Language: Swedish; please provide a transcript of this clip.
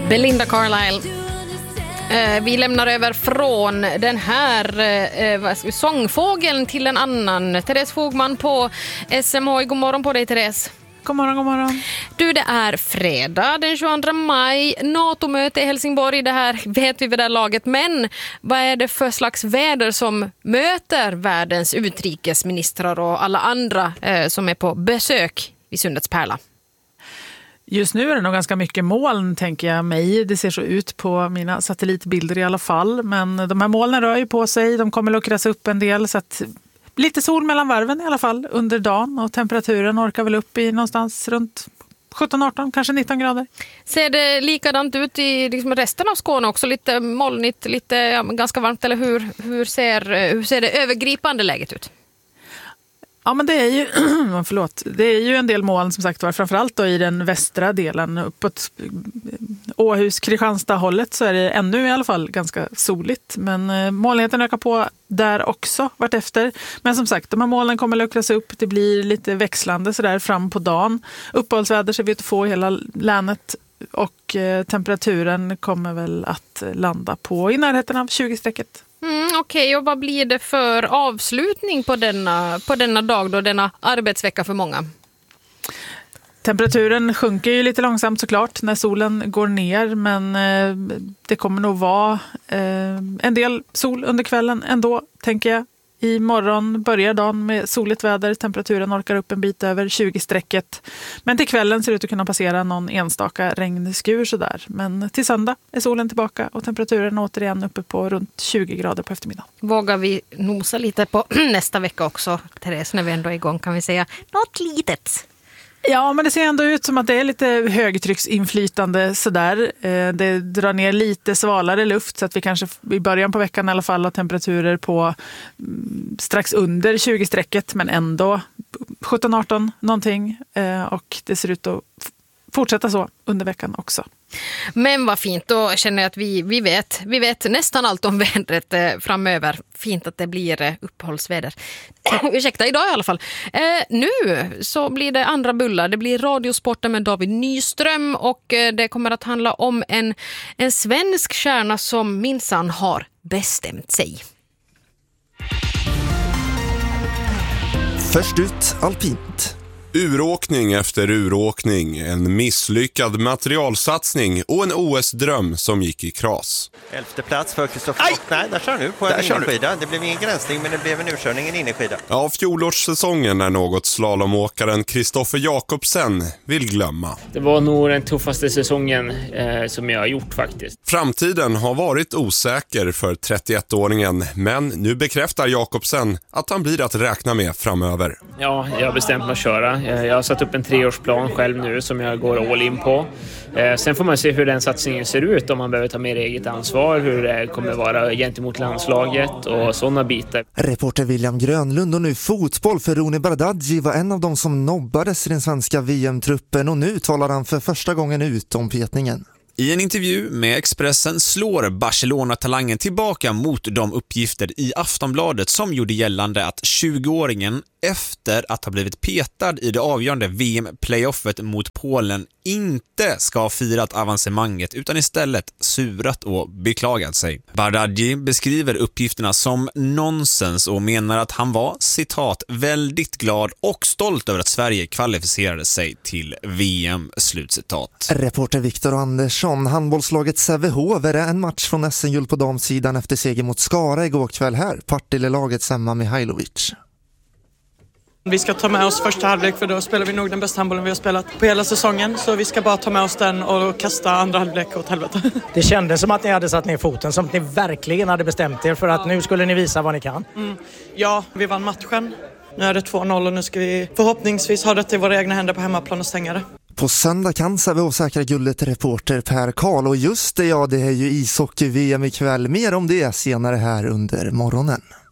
Belinda Carlisle. Vi lämnar över från den här sångfågeln till en annan. Therese Fogman på SMH. God morgon på dig, Therese. God morgon, god morgon. Du, det är fredag den 22 maj. NATO-möte i Helsingborg, det här vet vi vid det här laget. Men vad är det för slags väder som möter världens utrikesministrar och alla andra som är på besök i Sundets pärla? Just nu är det nog ganska mycket moln, tänker jag mig. Det ser så ut på mina satellitbilder i alla fall. Men de här molnen rör ju på sig. De kommer luckras upp en del, så att lite sol mellan varven i alla fall under dagen. Och temperaturen orkar väl upp i någonstans runt 17-18, kanske 19 grader. Ser det likadant ut i liksom resten av Skåne också? Lite molnigt, lite ganska varmt, eller hur ser det övergripande läget ut? Ja, men det är ju det är ju en del moln som sagt var, framförallt då i den västra delen uppåt Åhus, Kristianstad hållet, så är det ännu i alla fall ganska soligt, men molnigheten ökar på där också vartefter. Men som sagt, de här molnen kommer luckras upp, det blir lite växlande så där fram på dagen. Uppehållsväder ser vi att få hela länet och temperaturen kommer väl att landa på i närheten av 20-strecket. Okej, och vad blir det för avslutning på denna dag då, denna arbetsvecka för många? Temperaturen sjunker ju lite långsamt såklart när solen går ner, men det kommer nog vara en del sol under kvällen ändå, tänker jag. Imorgon börjar dagen med soligt väder, temperaturen orkar upp en bit över 20-strecket. Men till kvällen ser det ut att kunna passera någon enstaka regnskur sådär. Men till söndag är solen tillbaka och temperaturen återigen uppe på runt 20 grader på eftermiddagen. Vågar vi nosa lite på nästa vecka också, Therese, när vi ändå är igång, kan vi säga något litet? Ja, men det ser ändå ut som att det är lite högtrycksinflytande sådär. Det drar ner lite svalare luft så att vi kanske i början på veckan i alla fall har temperaturer på strax under 20-strecket, men ändå 17-18 någonting. Och det ser ut att fortsätta så under veckan också. Men vad fint, då känner jag att vi vet nästan allt om vädret framöver. Fint att det blir uppehållsväder. Ursäkta, idag i alla fall. Nu så blir det andra bullar. Det blir radiosporten med David Nyström och det kommer att handla om en svensk stjärna som minsann har bestämt sig. Först ut alpint. Uråkning efter uråkning, en misslyckad materialsatsning och en OS-dröm som gick i kras. 11:e plats för Kristoffer. Nej, där kör nu på en innerskida. Det blev ingen gränsning, men det blev en urkörning, en innerskida. Ja, fjolårssäsongen är något slalomåkaren Kristoffer Jakobsen vill glömma. Det var nog den tuffaste säsongen som jag har gjort faktiskt. Framtiden har varit osäker för 31-åringen, men nu bekräftar Jakobsen att han blir att räkna med framöver. Ja, jag har bestämt mig att köra. Jag har satt upp en 3-årsplan själv nu som jag går all in på. Sen får man se hur den satsningen ser ut, om man behöver ta mer eget ansvar, hur det kommer vara gentemot landslaget och sådana bitar. Reporter William Grönlund. Och nu fotboll, för Rooney Bardghji var en av dem som nobbades i den svenska VM-truppen och nu talar han för första gången ut om petningen. I en intervju med Expressen slår Barcelona-talangen tillbaka mot de uppgifter i Aftonbladet som gjorde gällande att 20-åringen efter att ha blivit petad i det avgörande VM-playoffet mot Polen inte ska ha firat avancemanget utan istället surat och beklagat sig. Bardghji beskriver uppgifterna som nonsens och menar att han var, citat, väldigt glad och stolt över att Sverige kvalificerade sig till VM, slutcitat. Reporter Viktor Andersson. Handbollslaget Sävehof är en match från SM-guld på damsidan efter seger mot Skara igår kväll här. Partille-laget Semma Mihailovic. Vi ska ta med oss första halvlek, för då spelar vi nog den bästa handbollen vi har spelat på hela säsongen. Så vi ska bara ta med oss den och kasta andra halvlek åt helvete. Det kändes som att ni hade satt ner foten, som att ni verkligen hade bestämt er för att nu skulle ni visa vad ni kan. Ja, vi vann matchen. Nu är det 2-0 och nu ska vi förhoppningsvis ha det till våra egna händer på hemmaplan och stänga det. På söndag kan Sävehof säkra guldet, reporter Per Karl. Och just det, ja, det är ju ishockey-VM ikväll. Mer om det senare här under morgonen.